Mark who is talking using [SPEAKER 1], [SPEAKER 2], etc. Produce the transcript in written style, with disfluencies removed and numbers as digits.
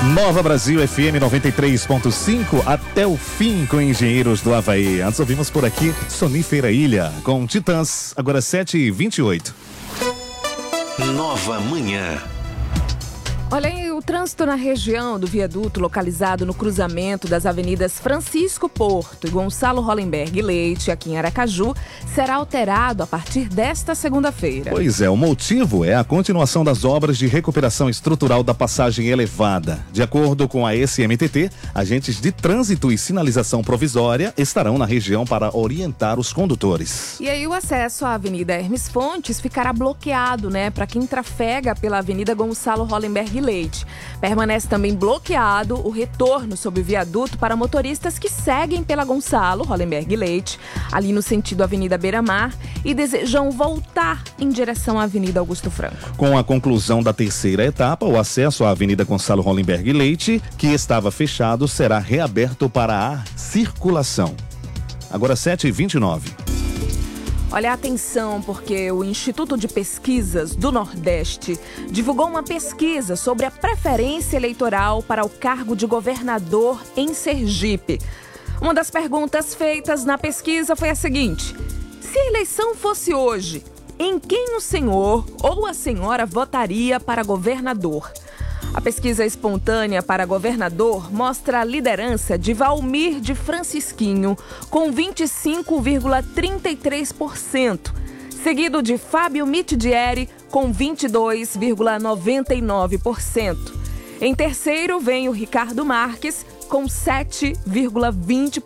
[SPEAKER 1] Nova Brasil FM 93.5 até o fim com Engenheiros do Havaí. Antes ouvimos por aqui Sonífera Ilha com Titãs, agora 7h28.
[SPEAKER 2] Nova Manhã.
[SPEAKER 3] Olha aí, o trânsito na região do viaduto localizado no cruzamento das avenidas Francisco Porto e Gonçalo Hollenberg Leite, aqui em Aracaju, será alterado a partir desta segunda-feira.
[SPEAKER 1] Pois é, o motivo é a continuação das obras de recuperação estrutural da passagem elevada. De acordo com a SMTT, agentes de trânsito e sinalização provisória estarão na região para orientar os condutores.
[SPEAKER 3] E aí o acesso à Avenida Hermes Fontes ficará bloqueado, para quem trafega pela Avenida Gonçalo Hollenberg Leite. Permanece também bloqueado o retorno sob o viaduto para motoristas que seguem pela Gonçalo Hollenberg Leite, ali no sentido Avenida Beira-Mar, e desejam voltar em direção à Avenida Augusto Franco.
[SPEAKER 1] Com a conclusão da terceira etapa, o acesso à Avenida Gonçalo Hollenberg Leite, que estava fechado, será reaberto para a circulação. Agora 7h29.
[SPEAKER 3] Olha, atenção, porque o Instituto de Pesquisas do Nordeste divulgou uma pesquisa sobre a preferência eleitoral para o cargo de governador em Sergipe. Uma das perguntas feitas na pesquisa foi a seguinte: se a eleição fosse hoje, em quem o senhor ou a senhora votaria para governador? A pesquisa espontânea para governador mostra a liderança de Valmir de Francisquinho, com 25,33%, seguido de Fábio Mitidieri, com 22,99%. Em terceiro vem o Ricardo Marques, com 7,20%.